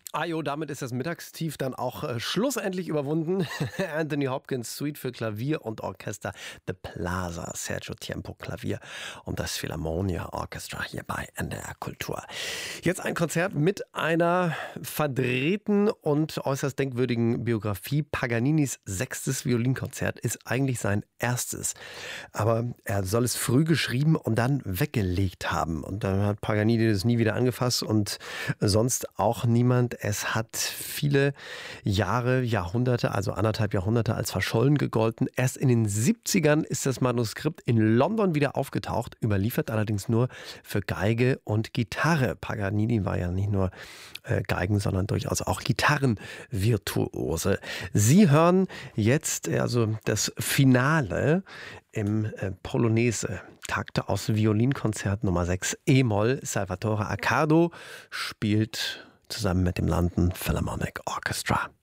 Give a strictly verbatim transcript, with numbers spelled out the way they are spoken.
Ah jo, damit ist das Mittagstief dann auch äh, schlussendlich überwunden. Anthony Hopkins Suite für Klavier und Orchester, The Plaza, Sergio Tiempo Klavier und das Philharmonia Orchestra hier bei N D R Kultur. Jetzt ein Konzert mit einer verdrehten und äußerst denkwürdigen Biografie. Paganinis sechstes Violinkonzert ist eigentlich sein erstes. Aber er soll es früh geschrieben und dann weggelegt haben. Und dann hat Paganini das nie wieder angefasst und sonst auch niemand. Es hat viele Jahre, Jahrhunderte, also anderthalb Jahrhunderte als verschollen gegolten. Erst in den siebzigern ist das Manuskript in London wieder aufgetaucht, überliefert allerdings nur für Geige und Gitarre. Paganini war ja nicht nur äh, Geigen, sondern durchaus auch Gitarrenvirtuose. Sie hören jetzt also das Finale im äh, Polonaise. Takte aus Violinkonzert Nummer sechs E-Moll. Salvatore Accardo spielt zusammen mit dem London Philharmonic Orchestra.